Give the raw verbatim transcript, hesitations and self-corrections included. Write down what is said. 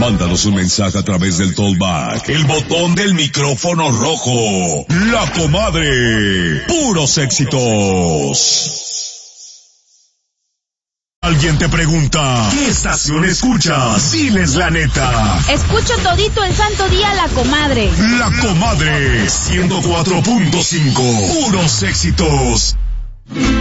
Mándanos un mensaje a través del Tollback, el botón del micrófono rojo. La Comadre. Puros éxitos. Alguien te pregunta, ¿qué estación escuchas? Diles la neta. Escucho todito el santo día La Comadre. La Comadre, ciento cuatro punto cinco. Puros éxitos.